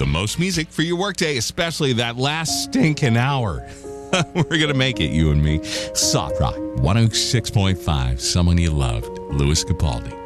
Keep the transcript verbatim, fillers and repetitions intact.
the most music for your workday, especially that last stinking hour. We're going to make it, you and me. Soft Rock, one oh six point five, Someone You Loved, Louis Capaldi.